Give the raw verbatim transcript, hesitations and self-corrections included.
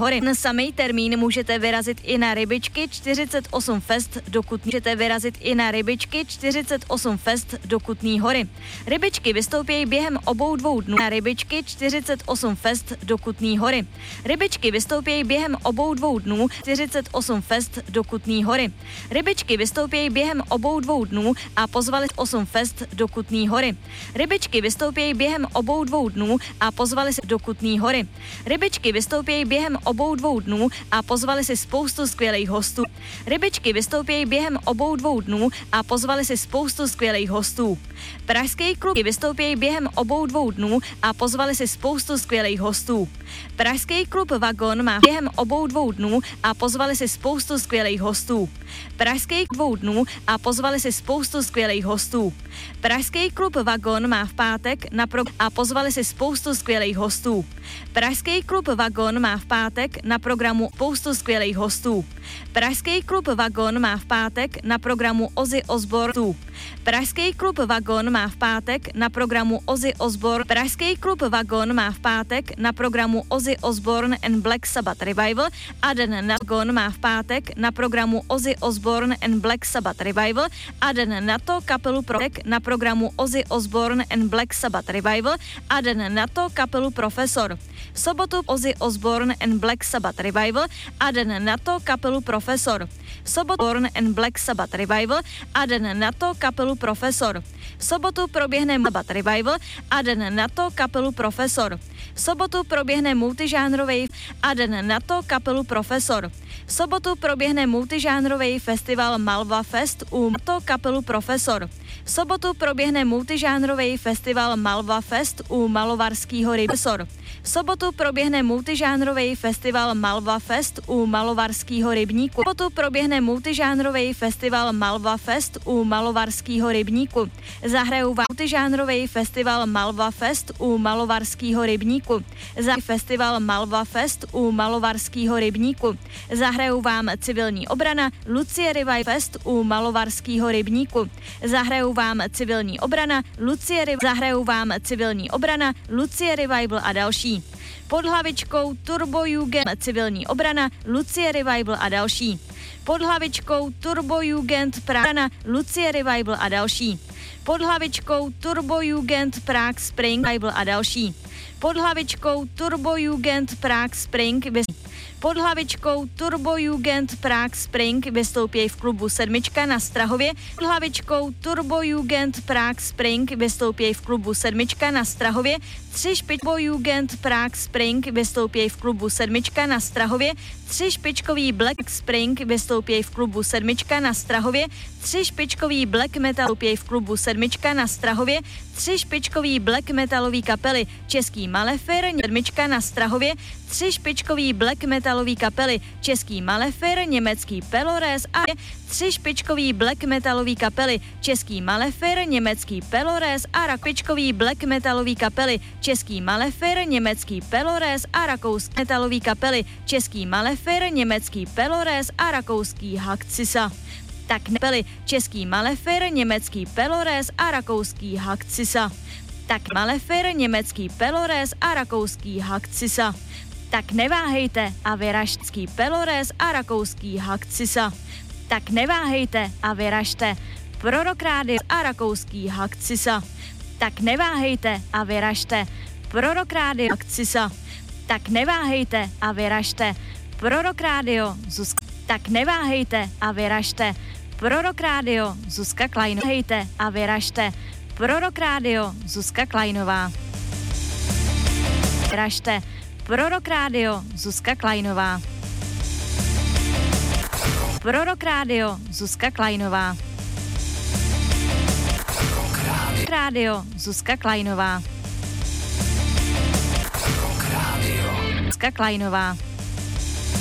hory. Na samý termín můžete vyrazit i na Rybičky čtyřicet osm Fest do Kutný. Můžete vyrazit i na Rybičky čtyřicet osm Fest do Kutný Hory. Rybičky vystoupí během obou dvou dnů na Rybičky čtyřicet osm Fest do Kutný Hory. Rybičky vystoupí během obou dvou dnů čtyřicet osm Fest do Kutný Hory. Rybičky vystoupí během obou dvou dnů a pozvali osm Fest do Kutný Hory. Rybičky vystoupí během obou dvou dnů a pozvali si do Kutný Hory. Rybičky vystoupí během obou dvou dnů a pozvali si spoustu skvělých hostů. Rybičky vystoupí během obou dvou dnů a pozvali si spoustu skvělých hostů. Pražský klub vystoupí během obou dvou dnů a pozvali si spoustu skvělých hostů. Pražský klub Vagon má během obou dvou dnů a pozvali si spoustu skvělých hostů. Pražský dvou dnů a pozvali si spoustu skvělých hostů. Pražský klub Vagon má v pátek na pro a pozvali si spoustu skvělých hostů. Pražský klub Vagon má v pátek na programu spoustu skvělých hostů. Pražský klub Vagon má v pátek na programu Ozzy Osbourne. Pražský klub Vagon má v pátek na programu Ozzy Osbourne. Pražský klub Vagon má v pátek na programu Ozzy Osbourne and Black Sabbath Revival a den na Vagon má v pátek na programu Ozzy Osbourne and Black Sabbath Revival a den na to kapelu pro na programu Ozzy Osbourne and Black Sabbath Revival a den na to kapelu Profesor. V sobotu Ozzy Osbourne and Black Sabbath Revival a den na to kapelu Profesor. V sobotu Osbourne and Black Sabbath Revival a den na to kapelu Profesor. V sobotu proběhne Sabbath Revival a den na to kapelu Profesor. V sobotu proběhne multižánrový a den na to kapelu Profesor. V sobotu proběhne multižánrový festival Malva Fest u to kapelu Profesor. V sobotu proběhne multižánrový festival Malva Fest u Malovarského rybníku. V sobotu proběhne multižánrový festival Malva Fest u Malovarského rybníku. V sobotu proběhne multižánrový festival Malva Fest u Malovarského rybníku. Zahrajou vám multižánrový festival Malva Fest u Malovarského rybníku. Za festival Malva Fest u Malovarského rybníku. Zahrajou vám civilní obrana Lucie Revival Fest u Malovarského rybníku. Zahrajou vám civilní obrana Lucie Revival. Zahrajou vám civilní obrana Lucie Revival a další. Pod hlavičkou Turbo Jugend civilní obrana Lucie Revival a další. Pod hlavičkou Turbo Jugend Praha Lucie Revival a další. Pod hlavičkou Turbo Jugend Prague Spring Revival a další. Pod hlavičkou Turbo Jugend Prague Spring pod hlavičkou Turbo Jugend Prague Spring vystoupí v klubu Sedmička na Strahově. Pod hlavičkou Turbo Jugend Prague Spring vystoupí v klubu Sedmička na Strahově. Tři špičko Jugend Prague Spring vystoupí v klubu Sedmička na Strahově. Tři špičkový Black Spring vystoupí v klubu Sedmička na Strahově. Tři špičkový black metal vystoupí v klubu Sedmička na Strahově. Tři špičkový black metalový kapely Český Malefer Sedmička na Strahově. Tři špičkový black metalový kapely Český Malefer, německý Pelores a tři špičkový black metalový kapely Český Malefer, německý Pelores a rakvičkový black metalový kapely Český Malefer, německý Pelores a rakouský metalový kapely Český Malefer, německý Pelores a rakouský Hakcisa. Tak nepeli Český Malefer, německý Pelores a rakouský Hakcisa. Tak Malefer, německý Pelores a rakouský Hakcisa. Tak neváhejte a vyražte Pelores a rakouský Hakcisa. Tak neváhejte a vyražte Prorok Rádio a rakouský Hakcisa. Tak neváhejte a vyražte Prorok Rádio Hakcisa. Tak neváhejte a vyražte Prorok Rádio Zuzka. Tak neváhejte a vyražte Prorok Rádio Zuzka Kleinová. Hejte a vyražte Prorok Rádio Zuzka Kleinová. Vyražte Prorok Rádio Zuzka Kleinová. Prorok Rádio Zuzka Kleinová. Prorok Rádio Zuzka Kleinová. Zuzka Kleinová.